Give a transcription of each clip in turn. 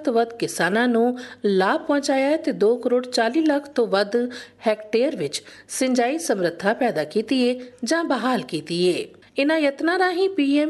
ਤੋਂ ਵੱਧ ਕਿਸਾਨਾਂ ਨੂੰ ਲਾਭ ਪਹੁੰਚਾਇਆ ਹੈ ਤੇ 2 ਕਰੋੜ 40 ਲੱਖ ਤੋਂ ਵੱਧ ਹੈਕਟੇਅਰ ਵਿੱਚ ਸਿੰਜਾਈ ਸਮਰੱਥਾ ਪੈਦਾ ਕੀਤੀ ਹੈ ਜਾਂ ਬਹਾਲ ਕੀਤੀ ਹੈ। ਇਨ੍ਹਾਂ ਯਤਨਾਂ ਰਾਹੀਂ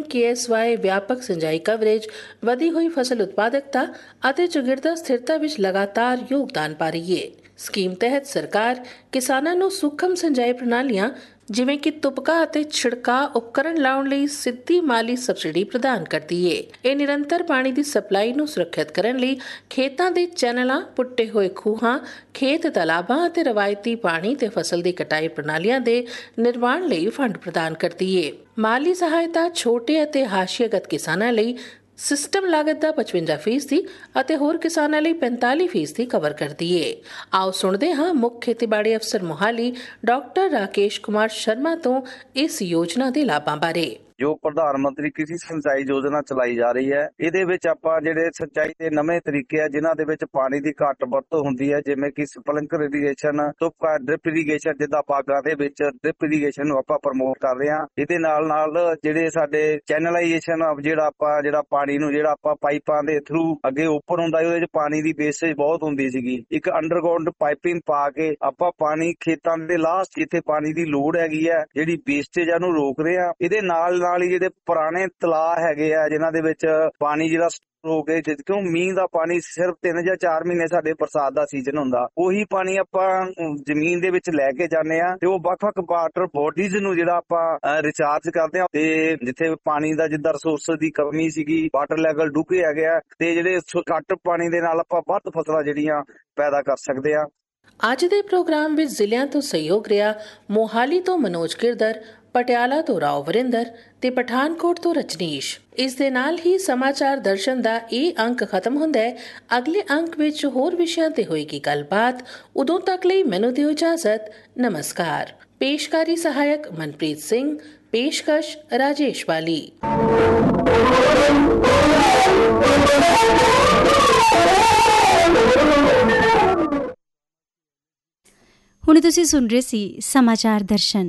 PMKSY ਵਿਆਪਕ ਸਿੰਜਾਈ ਕਵਰੇਜ, ਵਧੀ ਹੋਈ ਫਸਲ ਉਤਪਾਦਕਤਾ ਅਤੇ ਚੌਗਿਰਦਾ ਸਥਿਰਤਾ ਵਿੱਚ ਲਗਾਤਾਰ ਯੋਗਦਾਨ ਪਾ ਰਹੀ ਹੈ। ਸਕੀਮ ਤਹਿਤ ਸਰਕਾਰ ਕਿਸਾਨਾਂ ਨੂੰ ਸੂਖਮ ਸਿੰਜਾਈ ਪ੍ਰਣਾਲੀਆਂ ਜਿਵੇਂ ਕਿ ਤੁਪਕਾ ਅਤੇ ਛਿੜਕਾਅ ਉਪਕਰਨ ਲਾਉਣ ਲਈ ਸਿੱਧੀ ਮਾਲੀ ਸਬਸਿਡੀ ਪ੍ਰਦਾਨ ਕਰਦੀ ਹੈ। ਇਹ ਨਿਰੰਤਰ ਪਾਣੀ ਦੀ ਸਪਲਾਈ ਨੂੰ ਸੁਰੱਖਿਅਤ ਕਰਨ ਲਈ ਖੇਤਾਂ ਦੇ ਚੈਨਲਾਂ, ਪੁੱਟੇ ਹੋਏ ਖੂਹਾਂ, ਖੇਤ ਤਾਲਾਬਾਂ ਅਤੇ ਰਵਾਇਤੀ ਪਾਣੀ ਤੇ ਫਸਲ ਦੀ ਕਟਾਈ ਪ੍ਰਣਾਲੀਆਂ ਦੇ ਨਿਰਮਾਣ ਲਈ ਫੰਡ ਪ੍ਰਦਾਨ ਕਰਦੀ ਹੈ। ਮਾਲੀ ਸਹਾਇਤਾ ਛੋਟੇ ਅਤੇ ਹਾਸ਼ੀਆਗਤ ਕਿਸਾਨਾਂ ਲਈ ਸਿਸਟਮ ਲਾਗਤ ਦਾ 55% ਅਤੇ ਹੋਰ ਕਿਸਾਨਾਂ ਲਈ 45% ਕਵਰ ਕਰਦੀ ਹੈ। ਆਓ ਸੁਣਦੇ ਹਾਂ ਮੁੱਖ ਖੇਤੀਬਾੜੀ ਅਫਸਰ ਮੋਹਾਲੀ ਡਾਕਟਰ ਰਾਕੇਸ਼ ਕੁਮਾਰ ਸ਼ਰਮਾ ਤੋਂ ਇਸ ਯੋਜਨਾ ਦੇ ਲਾਭਾਂ ਬਾਰੇ। ਜੋ ਪ੍ਰਧਾਨ ਮੰਤਰੀ ਕ੍ਰਿਸ਼ੀ ਸਿੰਚਾਈ ਯੋਜਨਾ ਚਲਾਈ ਜਾ ਰਹੀ ਹੈ, ਇਹਦੇ ਵਿੱਚ ਆਪਾਂ ਜਿਹੜੇ ਸਿੰਚਾਈ ਦੇ ਨਵੇਂ ਤਰੀਕੇ ਆ ਜਿਨ੍ਹਾਂ ਦੇ ਵਿੱਚ ਪਾਣੀ ਦੀ ਘੱਟ ਵਰਤੋਂ ਹੁੰਦੀ ਹੈ, ਜਿਵੇਂ ਕਿ ਸਪਰਿੰਕਲਰ ਇਰੀਗੇਸ਼ਨ, ਤੁਪਕਾ ਡ੍ਰਿਪ ਇਰੀਗੇਸ਼ਨ, ਜਿੱਦਾਂ ਬਾਗਾਂ ਦੇ ਵਿੱਚ ਡ੍ਰਿਪ ਇਰੀਗੇਸ਼ਨ ਨੂੰ ਆਪਾਂ ਪ੍ਰਮੋਟ ਕਰ ਰਹੇ ਹਾਂ। ਇਹਦੇ ਨਾਲ ਨਾਲ ਜਿਹੜੇ ਸਾਡੇ ਚੈਨਲਾਈਜੇਸ਼ਨ ਜਿਹੜਾ ਪਾਣੀ ਨੂੰ ਆਪਾਂ ਪਾਈਪਾਂ ਦੇ ਥਰੂ ਅੱਗੇ ਉੱਪਰ ਹੁੰਦਾ, ਉਹਦੇ ਵਿੱਚ ਪਾਣੀ ਦੀ ਵੇਸਟੇਜ ਬਹੁਤ ਹੁੰਦੀ ਸੀਗੀ। ਇੱਕ ਅੰਡਰਗਰਾਉਂਡ ਪਾਈਪਿੰਗ ਪਾ ਕੇ ਆਪਾਂ ਪਾਣੀ ਖੇਤਾਂ ਦੇ ਲਾਸਟ ਜਿੱਥੇ ਪਾਣੀ ਦੀ ਲੋੜ ਹੈਗੀ ਹੈ, ਜਿਹੜੀ ਵੇਸਟੇਜ ਆ ਉਹਨੂੰ ਰੋਕ ਰਹੇ ਆ। ਇਹਦੇ ਨਾਲ ਹੀ ਜਿਹੜੇ ਪੁਰਾਣੇ ਤਲਾਅ ਹੈਗੇ ਆ ਜਿਨ੍ਹਾਂ ਦੇ ਵਿੱਚ ਪਾਣੀ ਜਿਹੜਾ ਹੋ ਗਏ, ਕਿਉਂ ਮੀਂਹ ਦਾ ਪਾਣੀ ਸਿਰਫ 3 ਜਾਂ 4 ਮਹੀਨੇ ਸਾਡੇ ਬਰਸਾਤ ਦਾ ਸੀਜ਼ਨ ਹੁੰਦਾ, ਉਹੀ ਪਾਣੀ ਆਪਾਂ ਜ਼ਮੀਨ ਦੇ ਵਿੱਚ ਲੈ ਕੇ ਜਾਂਦੇ ਆ ਤੇ ਉਹ ਵੱਖ-ਵੱਖ ਵਾਟਰ ਬੋਡੀਜ਼ ਨੂੰ ਆਪਾਂ ਰਿਚਾਰਜ ਕਰਦੇ ਆ। ਤੇ ਜਿੱਥੇ ਪਾਣੀ ਦਾ ਜਿੱਦਾਂ ਰਿਸੋਰਸ ਦੀ ਕਮੀ ਸੀਗੀ, ਵਾਟਰ ਲੈਵਲ ਡੂੰਘੇ ਹੈਗੇ ਆ ਤੇ ਜਿਹੜੇ ਘੱਟ ਪਾਣੀ ਦੇ ਨਾਲ ਆਪਾਂ ਵੱਧ ਫਸਲਾਂ ਜਿਹੜੀਆਂ ਪੈਦਾ ਕਰ ਸਕਦੇ ਆ। ਅੱਜ ਦੇ ਪ੍ਰੋਗਰਾਮ ਵਿੱਚ ਜ਼ਿਲ੍ਹਿਆਂ ਤੋਂ ਸਹਿਯੋਗ ਰਿਹਾ ਮੋਹਾਲੀ ਤੋਂ ਮਨੋਜ ਗਿਰਦਰ, ਪਟਿਆਲਾ ਤੋਂ ਰਾਓ ਵਰਿੰਦਰ ਤੇ ਪਠਾਨਕੋਟ ਤੋਂ ਰਜਨੀਸ਼। ਇਸ ਦੇ ਨਾਲ ਹੀ ਸਮਾਚਾਰ ਦਰਸ਼ਨ ਦਾ ਇਹ ਅੰਕ ਖਤਮ ਹੁੰਦਾ ਹੈ। ਅਗਲੇ ਅੰਕ ਵਿੱਚ ਹੋਰ ਵਿਸ਼ਿਆਂ ਤੇ ਹੋਏਗੀ ਗੱਲਬਾਤ। ਉਦੋਂ ਤੱਕ ਲਈ ਮੈਨੂੰ ਦਿਓ ਇਜਾਜ਼ਤ। ਨਮਸਕਾਰ। ਪੇਸ਼ਕਾਰੀ ਸਹਾਇਕ ਮਨਪ੍ਰੀਤ ਸਿੰਘ, ਪੇਸ਼ਕਸ਼ ਰਾਜੇਸ਼ ਵਾਲੀ। ਹੁਣ ਤੁਸੀਂ ਸੁਣ ਰਹੇ ਸੀ ਸਮਾਚਾਰ ਦਰਸ਼ਨ।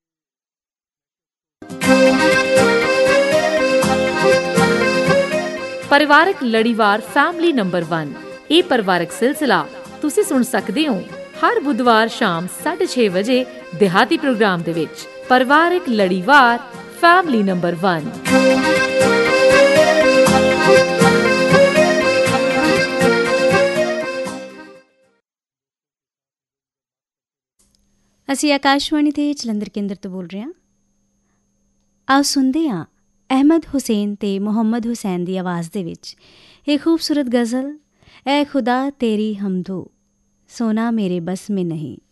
ਪਰਿਵਾਰਕ ਲੜੀਵਾਰ ਫੈਮਿਲੀ ਨੰਬਰ 1 ਇਹ ਪਰਿਵਾਰਕ ਸਿਲਸਿਲਾ ਤੁਸੀਂ ਸੁਣ ਸਕਦੇ ਹੋ ਹਰ ਬੁੱਧਵਾਰ ਸ਼ਾਮ 6:30 ਵਜੇ ਦਿਹਾਤੀ ਪ੍ਰੋਗਰਾਮ ਦੇ ਵਿੱਚ। ਪਰਿਵਾਰਕ ਲੜੀਵਾਰ ਫੈਮਿਲੀ ਨੰਬਰ 1। ਅਸੀਂ ਆਕਾਸ਼ਵਾਣੀ ਤੇ ਜਲੰਧਰ ਕੇਂਦਰ ਤੋਂ ਬੋਲ ਰਹੇ ਹਾਂ। ਆਓ ਸੁਣਦੇ ਹਾਂ ਅਹਿਮਦ ਹੁਸੈਨ ਤੇ ਮੁਹੰਮਦ ਹੁਸੈਨ ਦੀ ਆਵਾਜ਼ ਦੇ ਵਿੱਚ ਇਹ ਖੂਬਸੂਰਤ ਗਜ਼ਲ, ਐ ਖੁਦਾ ਤੇਰੀ ਹਮਦੋ, ਸੋਨਾ ਮੇਰੇ ਬਸ ਮੇਂ ਨਹੀਂ।